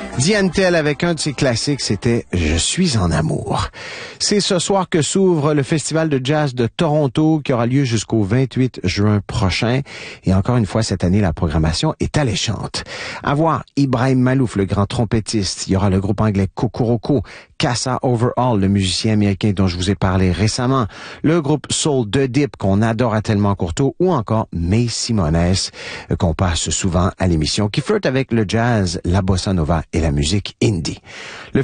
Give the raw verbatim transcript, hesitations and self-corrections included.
Diane avec un de ses classiques, c'était « Je suis en amour ». C'est ce soir que s'ouvre le Festival de jazz de Toronto qui aura lieu jusqu'au vingt-huit juin prochain. Et encore une fois, cette année, la programmation est alléchante. À voir Ibrahim Malouf, le grand trompettiste. Il y aura le groupe anglais Kokoroko, Casa Overall, le musicien américain dont je vous ai parlé récemment, le groupe Soul de Dip qu'on adore à Tellement Courteau ou encore May Simones qu'on passe souvent à l'émission qui flirte avec le jazz, la bossa nova et la musique indie. Le